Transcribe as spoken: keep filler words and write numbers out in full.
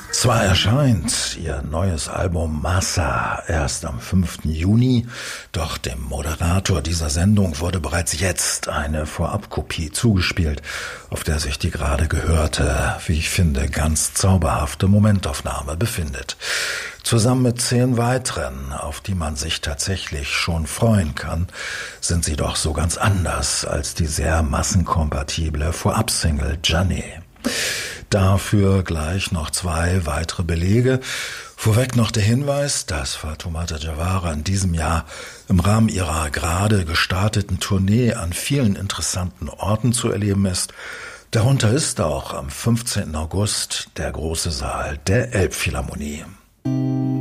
Zwar erscheint ihr neues Album Massa erst am fünften Juni, doch dem Moderator dieser Sendung wurde bereits jetzt eine Vorabkopie zugespielt, auf der sich die gerade gehörte, wie ich finde, ganz zauberhafte Momentaufnahme befindet. Zusammen mit zehn weiteren, auf die man sich tatsächlich schon freuen kann, sind sie doch so ganz anders als die sehr massenkompatible Vorabsingle Gianni. Dafür gleich noch zwei weitere Belege. Vorweg noch der Hinweis, dass Fatoumata Diawara in diesem Jahr im Rahmen ihrer gerade gestarteten Tournee an vielen interessanten Orten zu erleben ist. Darunter ist auch am fünfzehnten August der große Saal der Elbphilharmonie.